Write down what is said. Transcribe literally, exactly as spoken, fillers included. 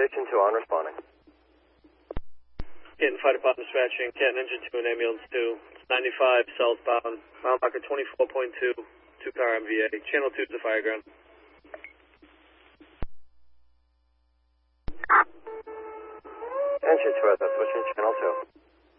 Station two on, responding. Getting fire department dispatching, Canton Engine two and Ambulance two. It's ninety-five southbound, mile marker twenty-four point two, two car M V A. Channel two to the fire ground. Engine two, that's switching channel two.